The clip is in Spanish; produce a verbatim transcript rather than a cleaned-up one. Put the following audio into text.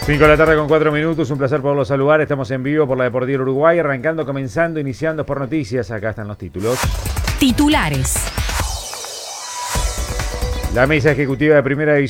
cinco de la tarde con cuatro minutos, un placer poderlos saludar. Estamos en vivo por la Deportiva Uruguay, arrancando, comenzando, iniciando por noticias. Acá están los títulos. Titulares. La mesa ejecutiva de Primera División